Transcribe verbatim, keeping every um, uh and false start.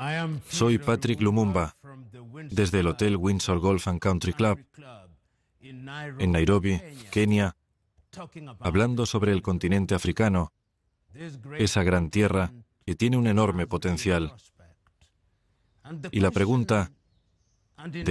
Soy Patrick Lumumba, desde el Hotel Windsor Golf and Country Club, en Nairobi, Kenia, hablando sobre el continente africano, esa gran tierra que tiene un enorme potencial. Y la pregunta